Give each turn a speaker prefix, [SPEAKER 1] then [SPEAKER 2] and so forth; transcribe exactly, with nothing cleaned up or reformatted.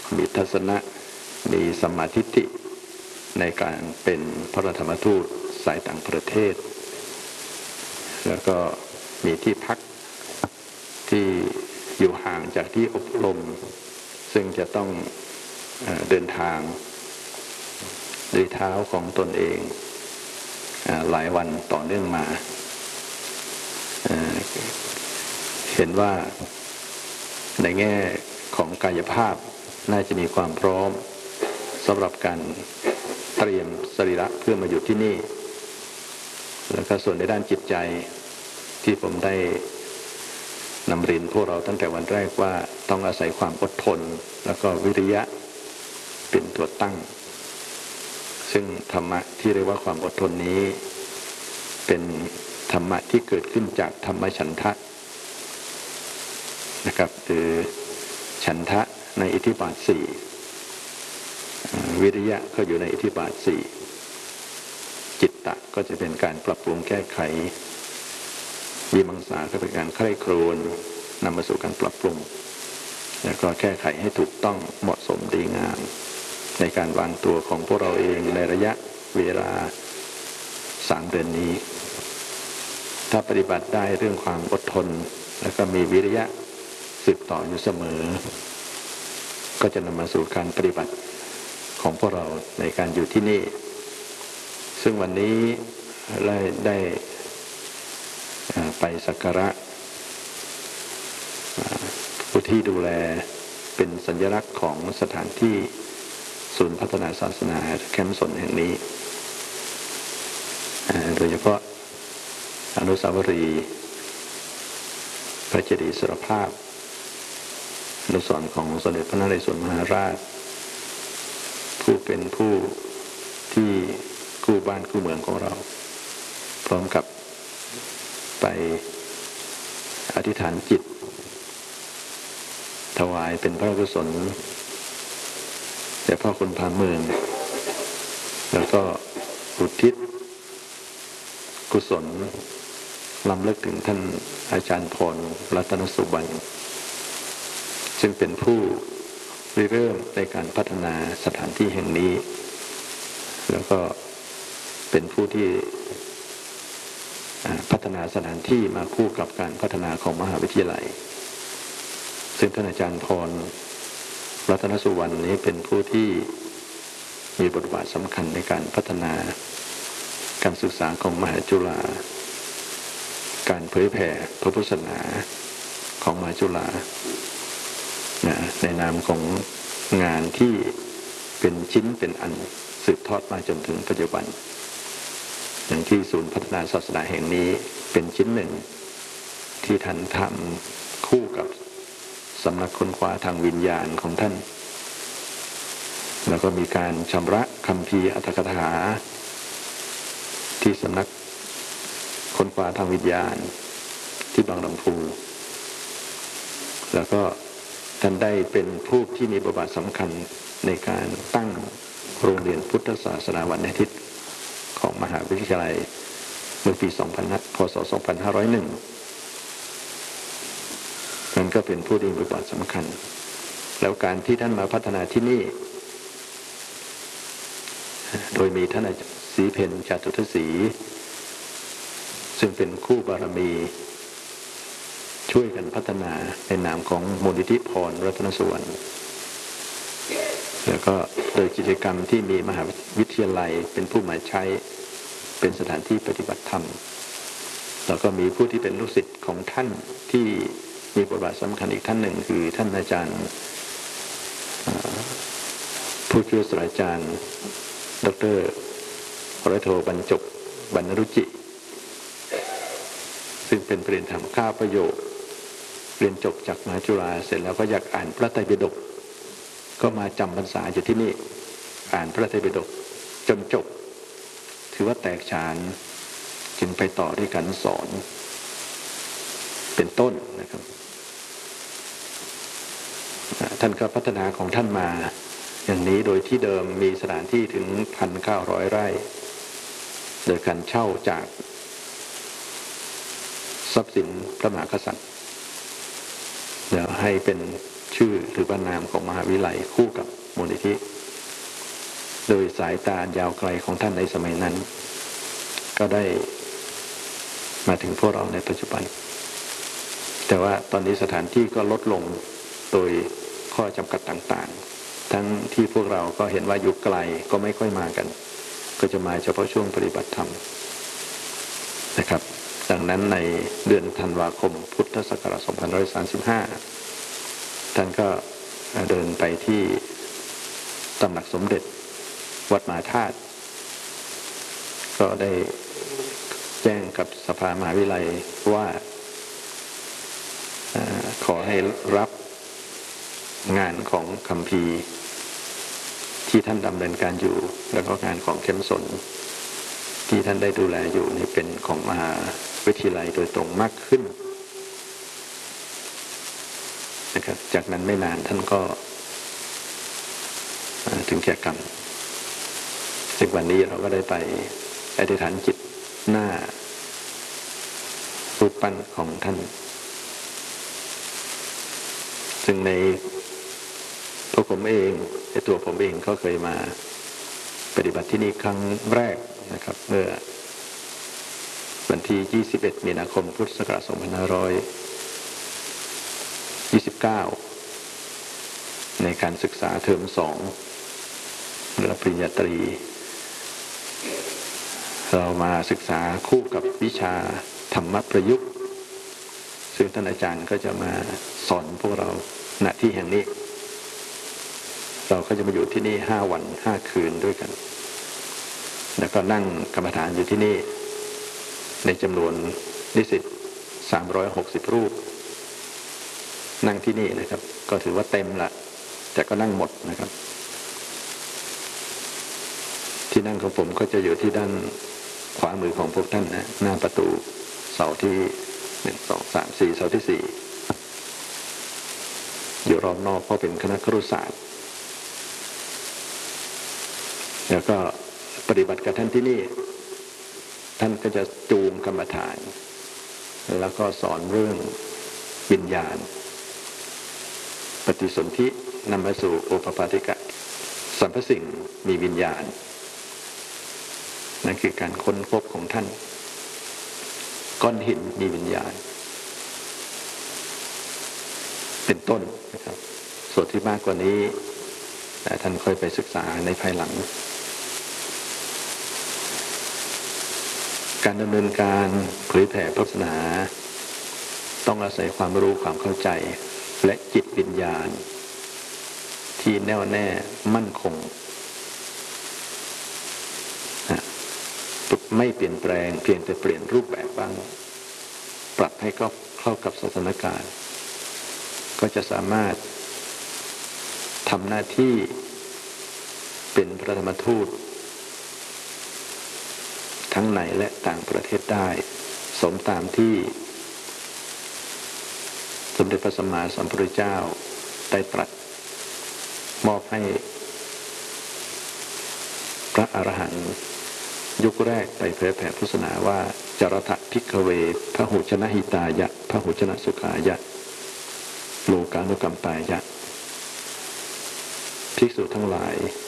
[SPEAKER 1] มีทัศนะมีสัมมาทิฏฐิในการเป็นพระธรรมทูตสายต่างประเทศแล้วก็มีที่พักที่อยู่ห่างจากที่อบรมซึ่งจะต้องเอ่อเดินทางด้วยเท้าของตนเองเอ่อหลายวันต่อเนื่องมาเอ่อเห็นว่าในแง่ของกายภาพน่าจะมีความพร้อมสำหรับการเตรียมสรีระเพื่อมาอยู่ที่นี่แล้วก็ส่วนในด้านจิตใจที่ผมได้นำเรียนพวกเราตั้งแต่วันแรกว่าต้องอาศัยความอดทนแล้วก็วิริยะเป็นตัวตั้งซึ่งธรรมะที่เรียกว่าความอดทนนี้เป็นธรรมะที่เกิดขึ้นจากธรรมฉันทะนะครับคือฉันทะในอิทธิบาทสี่วิริยะก็อยู่ในอิทธิบาทสี่จิตตะก็จะเป็นการปรับปรุงแก้ไขวิมังสาก็เป็นการใคร่ครวญนำมาสู่การปรับปรุงแล้วก็แก้ไขให้ถูกต้องเหมาะสมดีงามในการวางตัวของพวกเราเองในระยะเวลาสามเดือนนี้ถ้าปฏิบัติได้เรื่องความอดทนแล้วก็มีวิริยะสืบต่ออยู่เสมอก็จะนำมาสู่การปฏิบัติของพวกเราในการอยู่ที่นี่ซึ่งวันนี้ได้ได้ไปสักการะผู้ที่ดูแลเป็นสัญลักษณ์ของสถานที่ศูนย์พัฒนาศาสนาแคมป์สนแห่งนี้โดยเฉพาะอนุสาวรีย์พระเจดีย์สรภาพอนุสรณ์ของสมเด็จพระนเรศวรมหาราชผู้เป็นผู้ที่คู่บ้านคู่เมืองของเราพร้อมกับไปอธิษฐานจิตถวายเป็นพระกุศลแด่พ่อคุณพาเมืองแล้วก็อุทิศกุศลรำลึกถึงท่านอาจารย์พรรัตนสุบรรณซึ่งเป็นผู้ริเริ่มในการพัฒนาสถานที่แห่งนี้แล้วก็เป็นผู้ที่พัฒนาสถานที่มาคู่กับการพัฒนาของมหาวิทยาลัยซึ่งท่านอาจารย์พรรัตนสุวรรณนี้เป็นผู้ที่มีบทบาทสำคัญในการพัฒนาการศึกษาของมหาจุฬาการเผยแผ่พระพุทธศาสนาของมหาจุฬาในนามของงานที่เป็นชิ้นเป็นอันสืบทอดมาจนถึงปัจจุบันอย่างที่ศูนย์พัฒนาศาสนาแห่งนี้เป็นชิ้นหนึ่งที่ท่านทำคู่กับสำนักค้นคว้าทางวิญญาณของท่านแล้วก็มีการชำระคัมภีร์อัตถกถาที่สำนักค้นคว้าทางวิญญาณที่บางลำพูแล้วก็ท่านได้เป็นผู้ที่มีบทบาทสำคัญในการตั้งโรงเรียนพุทธศาสนาวันอาทิตย์ของมหาวิทยาลัยเมื่อปีพศสองพันห้าร้อยเอ็ดนั่นก็เป็นผู้ที่มีบทบาทสำคัญแล้วการที่ท่านมาพัฒนาที่นี่โดยมีท่านอาจารย์ศรีเพ็ญจาตุทศรีซึ่งเป็นคู่บารมีช่วยกันพัฒนาในนามของมูลนิธิพรรัตนสุวรรณแล้วก็โดยกิจกรรมที่มีมหาวิทยาลัยเป็นผู้มาใช้เป็นสถานที่ปฏิบัติธรรมแล้วก็มีผู้ที่เป็นลูกศิษย์ของท่านที่มีบทบาทสำคัญอีกท่านหนึ่งคือท่านอาจารย์ผู้ช่วยศาสตราจารย์ดร.ร้อยโทบรรจบบรรณรุจิซึ่งเป็นปริญญาธรรมข้าประโยคเรียนจบจากมหาจุฬาเสร็จแล้วก็อยากอ่านพระไตรปิฎกก็มาจำพรรษาอยู่ที่นี่อ่านพระไตรปิฎกจนจบถือว่าแตกฉานจึงไปต่อด้วยการสอนเป็นต้นนะครับท่านก็พัฒนาของท่านมาอย่างนี้โดยที่เดิมมีสถานที่ถึง หนึ่งพันเก้าร้อย ไร่โดยการเช่าจากทรัพย์สินพระมหากษัตริย์แล้วให้เป็นชื่อหรือว่านามของมหาวิทยาลัยคู่กับมูลนิธิโดยสายตายาวไกลของท่านในสมัยนั้นก็ได้มาถึงพวกเราในปัจจุบันแต่ว่าตอนนี้สถานที่ก็ลดลงโดยข้อจำกัดต่างๆทั้งที่พวกเราก็เห็นว่าอยู่ไกลก็ไม่ค่อยมากันก็จะมาเฉพาะช่วงปฏิบัติธรรมนะครับดังนั้นในเดือนธันวาคมพุทธศักราชสองพันห้าร้อยสามสิบห้าท่านก็เดินไปที่ตำหนักสมเด็จวัดมหาธาตุก็ได้แจ้งกับสภามหาวิทยาลัยว่าขอให้รับงานของคัมภีร์ที่ท่านดำเนินการอยู่แล้วก็งานของเข้มสนที่ท่านได้ดูแลอยู่นี่เป็นของมหาวิทยาลัยโดยตรงมากขึ้นนะครับจากนั้นไม่นานท่านก็ถึงแก่กรรมซึ่งวันนี้เราก็ได้ไปอธิษฐานจิตหน้ารูปปั้นของท่านซึ่งในตัวผมเองในตัวผมเองก็เคยมาปฏิบัติที่นี่ครั้งแรกนะครับเมื่อวันที่ยี่สิบเอ็ดมีนาคมพุทธศักราชสองพันห้าร้อยยี่สิบเก้าในการศึกษาเทอมสองระดับปริญญาตรีเรามาศึกษาคู่กับวิชาธรรมประยุกต์ซึ่งท่านอาจารย์ก็จะมาสอนพวกเราณที่แห่งนี้เราก็จะมาอยู่ที่นี่ห้าวันห้าคืนด้วยกันแล้วก็นั่งกรรมฐานอยู่ที่นี่ในจำนวนนิสิตสามร้อยหกสิบรูปนั่งที่นี่นะครับก็ถือว่าเต็มละแต่ก็นั่งหมดนะครับที่นั่งของผมก็จะอยู่ที่ด้านขวามือของพวกท่านนะหน้าประตูเสาที่หนึ่งสองสามสี่เสาที่สี่อยู่รอบนอกเพราะเป็นคณะครุศาสตร์แล้วก็ปฏิบัติกับท่านที่นี่ท่านก็จะจูงกรรมฐานแล้วก็สอนเรื่องวิญญาณปฏิสนธินำมาสู่โอปปาติกะสรรพสิ่งมีวิญญาณนั่นคือการค้นพบของท่านก้อนหินมีวิญญาณเป็นต้นนะครับส่วนที่มากกว่านี้แต่ท่านค่อยไปศึกษาในภายหลังการดำเนินการเผยแผ่พุทธศาสนาต้องอาศัยความรู้ความเข้าใจและจิตวิญญาณที่แน่วแน่มั่นคงไม่เปลี่ยนแปลงเพียงแต่เปลี่ยนรูปแบบบ้างปรับให้เข้ากับสถานการณ์ก็จะสามารถทำหน้าที่เป็นพระธรรมทูตทั้งในและต่างประเทศได้สมตามที่สมเด็จพระสัมมาสัมพุทธเจ้าได้ตรัสมอบให้พระอรหันต์ยุคแรกไปเผยแผ่พุทธศาสนาว่าจารถะภิกขเวพหุชนะหิตายะพหุชนะสุขายะโลกานุกัมปายะภิกษุทั้งหลาย